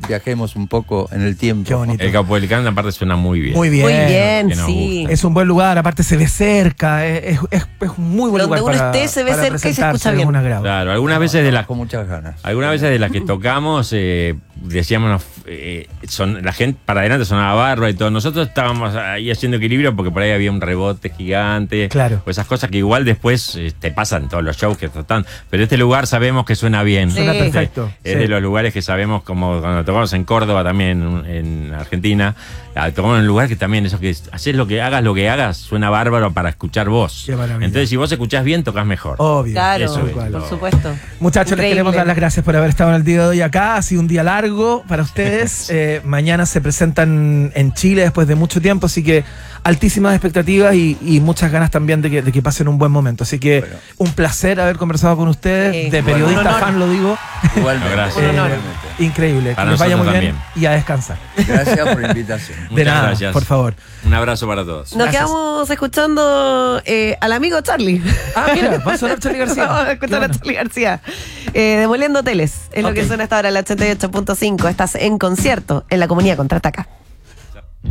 viajemos un poco en el tiempo. Qué bonito. El Caupolicán aparte suena muy bien. Muy bien. Muy bien, que nos sí. gusta. Es un buen lugar, aparte se ve cerca, es un muy buen Donde lugar uno para esté, se ve para cerca y se presentarse, escucha es bien. un agrado. Claro, algunas veces de las Con muchas ganas. que tocamos decíamos la gente para adelante sonaba barba y todo. Nosotros estábamos ahí haciendo equilibrio porque por ahí había un rebote gigante. Claro. O esas cosas que igual después te pasan en todos los shows que están. Pero este lugar sabemos que suena bien. Suena perfecto. Es Sí. de los lugares que sabemos, como cuando tocamos en Córdoba también, en Argentina, tocamos en un lugar que también eso que haces lo que hagas, suena bárbaro para escuchar vos. Qué maravilla. Entonces si vos escuchás bien, tocas mejor. Obvio. Claro, Eso es. por supuesto. Muchachos, les Increíble. queremos dar las gracias por haber estado en el día de hoy acá. Ha sido un día largo para ustedes. Mañana se presentan en Chile después de mucho tiempo, así que altísimas expectativas y muchas ganas también de que pasen un buen momento. Así que Bueno. un placer haber conversado con ustedes. De Un periodista honor. fan lo digo. Igualmente. Gracias. Un honor. Igualmente. Increíble. Para que les vaya muy nosotros bien y a descansar. Gracias por la invitación. De Muchas nada, gracias. por favor. Un abrazo para todos. Nos Gracias. quedamos escuchando al amigo Charlie. Ah, mira, va a sonar Charly García. Vamos a escuchar Qué a bueno. Charly García. Demoliendo hoteles. Es lo Ok. que suena hasta ahora, el 88.5. Estás en concierto en la Comunidad Contraataca.